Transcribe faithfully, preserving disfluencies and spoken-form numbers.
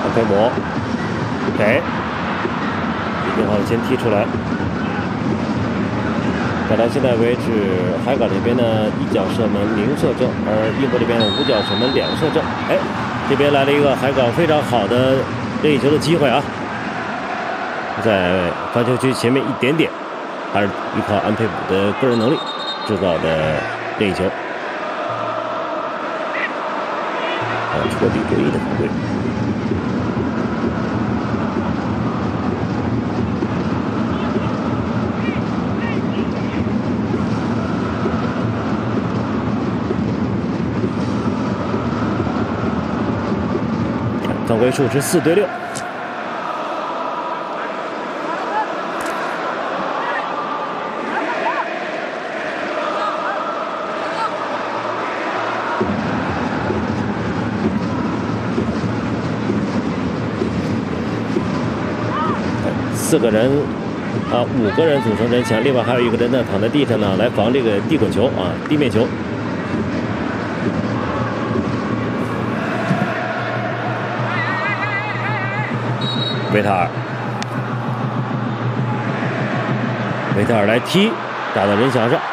安培姆给李炳浩先踢出来。到到现在为止，海港这边呢一脚射门零射正，而英国这边五脚射门两射正。哎，这边来了一个海港非常好的任意球的机会啊，在罚球区前面一点点，还是依靠安培姆的个人能力制造的任意球。啊，戳底追的犯规。犯规数是四对六。四个人啊，五个人组成人墙，另外还有一个人呢躺在地上呢，来防这个地滚球啊，地面球。维塔尔，维塔尔来踢，打到人墙上。